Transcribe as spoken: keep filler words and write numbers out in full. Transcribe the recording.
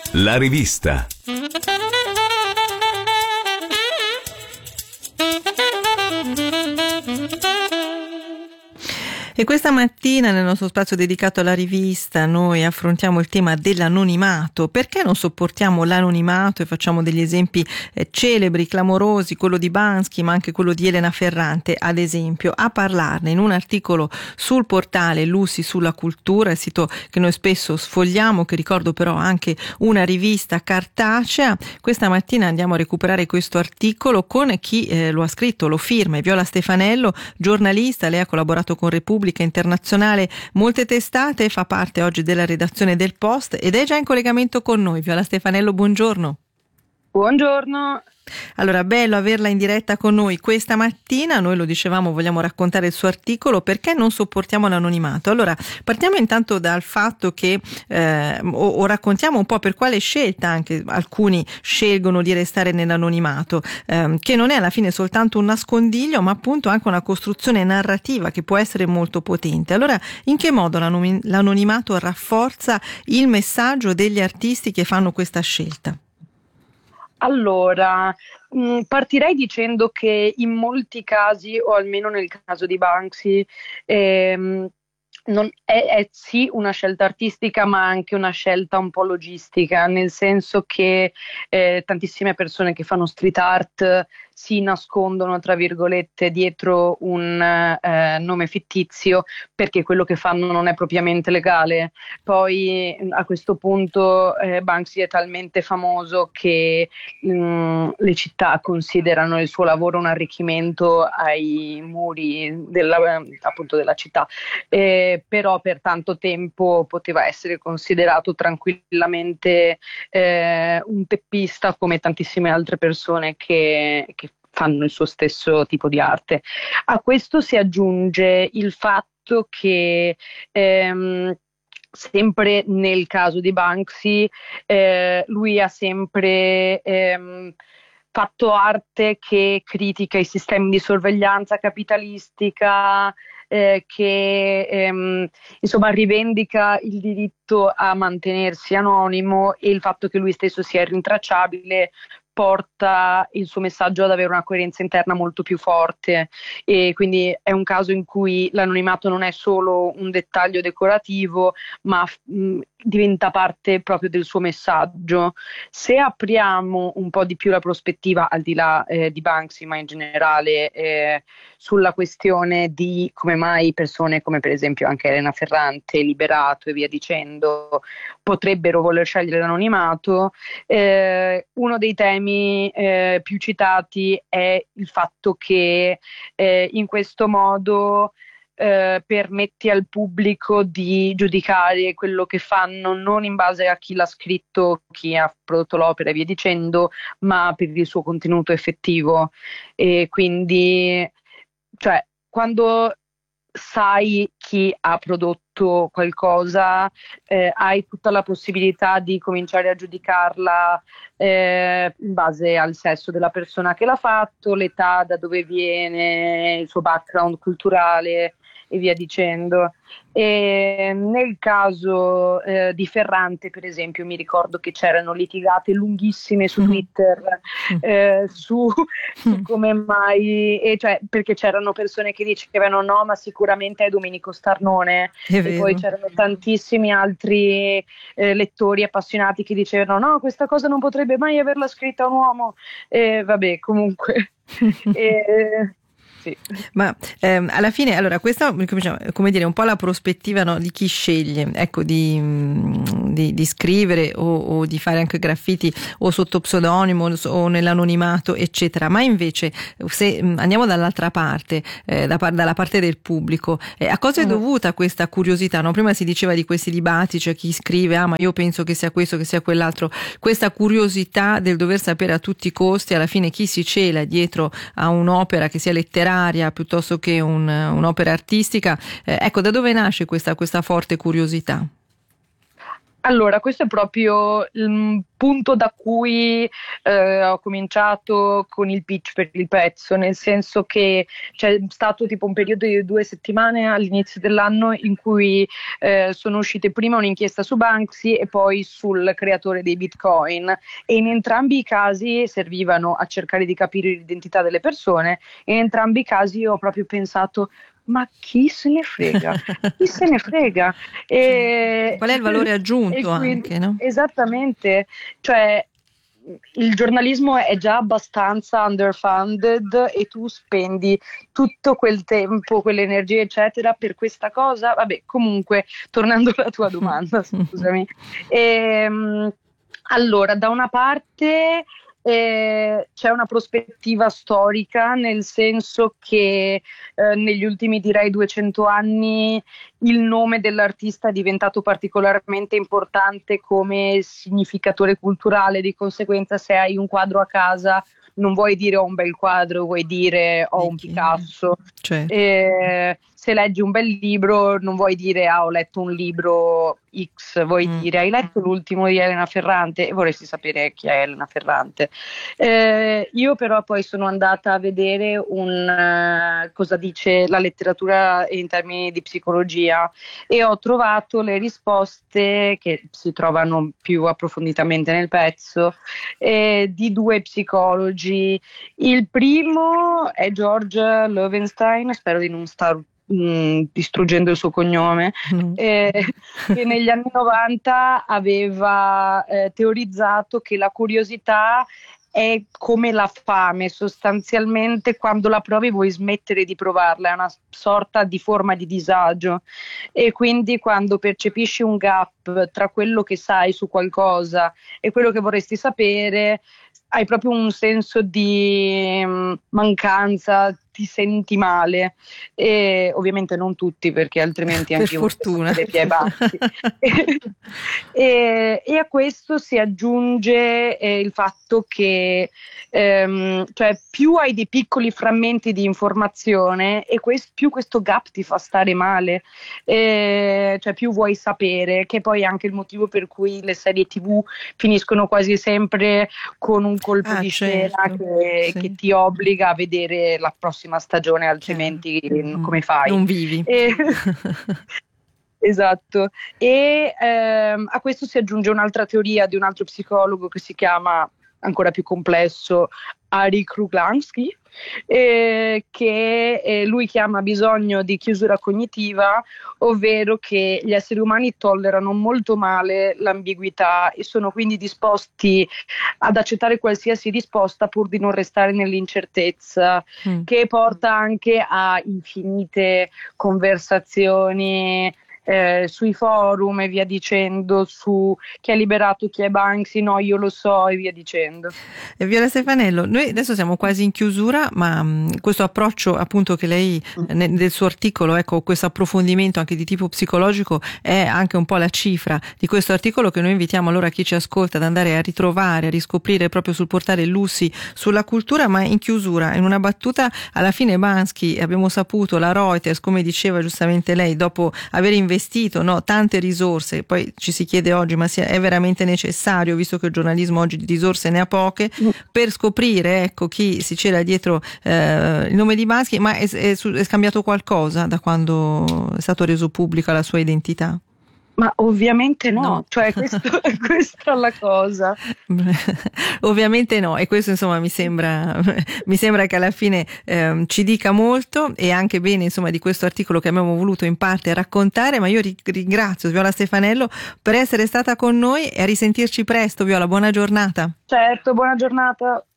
La rivista. E questa mattina nel nostro spazio dedicato alla rivista noi affrontiamo il tema dell'anonimato. Perché non sopportiamo l'anonimato? E facciamo degli esempi eh, celebri, clamorosi, quello di Banksy ma anche quello di Elena Ferrante ad esempio. A parlarne in un articolo sul portale Lucy sulla cultura, il sito che noi spesso sfogliamo, che ricordo però anche una rivista cartacea. Questa mattina andiamo a recuperare questo articolo con chi eh, lo ha scritto, lo firma, è Viola Stefanello, giornalista. Lei ha collaborato con Repubblica Internazionale, molte testate, fa parte oggi della redazione del Post ed è già in collegamento con noi. Viola Stefanello, buongiorno. Buongiorno. Allora, bello averla in diretta con noi questa mattina. Noi lo dicevamo, vogliamo raccontare il suo articolo Perché non sopportiamo l'anonimato. Allora, partiamo intanto dal fatto che eh, o, o raccontiamo un po' per quale scelta anche alcuni scelgono di restare nell'anonimato, eh, che non è alla fine soltanto un nascondiglio, ma appunto anche una costruzione narrativa che può essere molto potente. Allora, in che modo l'anonimato rafforza il messaggio degli artisti che fanno questa scelta? Allora, mh, partirei dicendo che in molti casi, o almeno nel caso di Banksy, ehm, non è, è sì una scelta artistica, ma anche una scelta un po' logistica, nel senso che eh, tantissime persone che fanno street art si nascondono, tra virgolette, dietro un eh, nome fittizio perché quello che fanno non è propriamente legale. Poi a questo punto eh, Banksy è talmente famoso che mh, le città considerano il suo lavoro un arricchimento ai muri della, appunto della città, eh, però per tanto tempo poteva essere considerato tranquillamente eh, un teppista come tantissime altre persone che, che fanno il suo stesso tipo di arte. A questo si aggiunge il fatto che ehm, sempre nel caso di Banksy eh, lui ha sempre ehm, fatto arte che critica i sistemi di sorveglianza capitalistica, eh, che ehm, insomma rivendica il diritto a mantenersi anonimo, e il fatto che lui stesso sia irrintracciabile porta il suo messaggio ad avere una coerenza interna molto più forte, e quindi è un caso in cui l'anonimato non è solo un dettaglio decorativo, ma mh, diventa parte proprio del suo messaggio. Se apriamo un po' di più la prospettiva, al di là eh, di Banksy, ma in generale eh, sulla questione di come mai persone come per esempio anche Elena Ferrante, Liberato e via dicendo potrebbero voler scegliere l'anonimato, eh, uno dei temi Eh, più citati è il fatto che eh, in questo modo eh, permetti al pubblico di giudicare quello che fanno non in base a chi l'ha scritto, chi ha prodotto l'opera e via dicendo, ma per il suo contenuto effettivo. E quindi, cioè, quando sai chi ha prodotto qualcosa, eh, hai tutta la possibilità di cominciare a giudicarla eh, in base al sesso della persona che l'ha fatto, l'età, da dove viene, il suo background culturale e via dicendo. E nel caso eh, di Ferrante, per esempio, mi ricordo che c'erano litigate lunghissime su Twitter eh, su, su come mai, e cioè perché c'erano persone che dicevano no, ma sicuramente è Domenico Starnone, e poi c'erano tantissimi altri eh, lettori appassionati che dicevano no, questa cosa non potrebbe mai averla scritta un uomo, e vabbè, comunque e, sì. Ma ehm, alla fine, allora, questa come dire, un po' la prospettiva, no, di chi sceglie, ecco, di, di, di scrivere o, o di fare anche graffiti o sotto pseudonimo o nell'anonimato, eccetera. Ma invece, se andiamo dall'altra parte, eh, da, dalla parte del pubblico, eh, a cosa è dovuta questa curiosità? No? Prima si diceva di questi dibattiti, cioè chi scrive, ah, ma io penso che sia questo, che sia quell'altro. Questa curiosità del dover sapere a tutti i costi, alla fine, chi si cela dietro a un'opera che sia letteraria piuttosto che un, un'opera artistica, eh, ecco, da dove nasce questa, questa forte curiosità? Allora, questo è proprio il punto da cui eh, ho cominciato con il pitch per il pezzo, nel senso che c'è stato tipo un periodo di due settimane all'inizio dell'anno in cui eh, sono uscite prima un'inchiesta su Banksy e poi sul creatore dei Bitcoin, e in entrambi i casi servivano a cercare di capire l'identità delle persone, e in entrambi i casi ho proprio pensato: ma chi se ne frega? Chi se ne frega? E, Qual è il valore aggiunto quindi, anche, no? Esattamente, cioè il giornalismo è già abbastanza underfunded e tu spendi tutto quel tempo, quelle energie eccetera per questa cosa. Vabbè, comunque, tornando alla tua domanda, scusami. Ehm, allora, da una parte Eh, c'è una prospettiva storica, nel senso che eh, negli ultimi direi duecento anni il nome dell'artista è diventato particolarmente importante come significatore culturale. Di conseguenza, se hai un quadro a casa non vuoi dire ho un bel quadro, vuoi dire ho un Picasso. Certo. Eh, se leggi un bel libro non vuoi dire ah, ho letto un libro X, vuoi mm. dire hai letto l'ultimo di Elena Ferrante, e vorresti sapere chi è Elena Ferrante. Eh, io però poi sono andata a vedere un, uh, cosa dice la letteratura in termini di psicologia, e ho trovato le risposte che si trovano più approfonditamente nel pezzo eh, di due psicologi. Il primo è George Loewenstein, spero di non star mh, distruggendo il suo cognome, mm. eh, che negli anni novanta aveva eh, teorizzato che la curiosità è come la fame, sostanzialmente quando la provi vuoi smettere di provarla, è una sorta di forma di disagio, e quindi quando percepisci un gap tra quello che sai su qualcosa e quello che vorresti sapere hai proprio un senso di mancanza, ti senti male, e ovviamente non tutti, perché altrimenti anche per fortuna le pie bassi. e, e a questo si aggiunge eh, il fatto che ehm, cioè più hai dei piccoli frammenti di informazione e quest- più questo gap ti fa stare male, eh, cioè più vuoi sapere, che poi è anche il motivo per cui le serie tv finiscono quasi sempre con un colpo ah, di certo, scena che, sì. che ti obbliga a vedere la prossima stagione, altrimenti Chiaro. come fai? Non vivi. E... Esatto, e ehm, a questo si aggiunge un'altra teoria di un altro psicologo che si chiama, ancora più complesso, Ari Kruglanski, eh, che eh, lui chiama bisogno di chiusura cognitiva, ovvero che gli esseri umani tollerano molto male l'ambiguità e sono quindi disposti ad accettare qualsiasi risposta pur di non restare nell'incertezza, mm. che porta anche a infinite conversazioni Eh, sui forum e via dicendo, su chi ha liberato, chi è Banksy, no io lo so, e via dicendo. E Viola Stefanello, noi adesso siamo quasi in chiusura, ma mh, questo approccio appunto che lei mm. nel, nel suo articolo, ecco, questo approfondimento anche di tipo psicologico è anche un po' la cifra di questo articolo, che noi invitiamo allora chi ci ascolta ad andare a ritrovare, a riscoprire proprio sul portale Lucy sulla cultura. Ma in chiusura, in una battuta, alla fine Banksy, abbiamo saputo, la Reuters, come diceva giustamente lei, dopo aver investito no, tante risorse, poi ci si chiede oggi ma sia, è veramente necessario, visto che il giornalismo oggi di risorse ne ha poche, mm. per scoprire ecco chi si cela dietro eh, il nome di Banksy. Ma è, è, è cambiato qualcosa da quando è stato reso pubblica la sua identità? Ma ovviamente no, no. cioè questo, questa è la cosa. Ovviamente no, e questo insomma mi sembra mi sembra che alla fine ehm, ci dica molto, e anche bene insomma di questo articolo che abbiamo voluto in parte raccontare. Ma io ringrazio Viola Stefanello per essere stata con noi, e a risentirci presto. Viola, buona giornata. Certo, buona giornata.